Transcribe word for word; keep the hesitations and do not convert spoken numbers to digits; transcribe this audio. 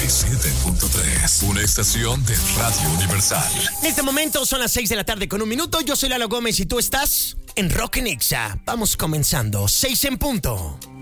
y siete punto tres, una estación de Radio Universal. En este momento son las seis de la tarde con un minuto. Yo soy Lalo Gómez y tú estás en Rock en Exa. Vamos comenzando. seis en punto.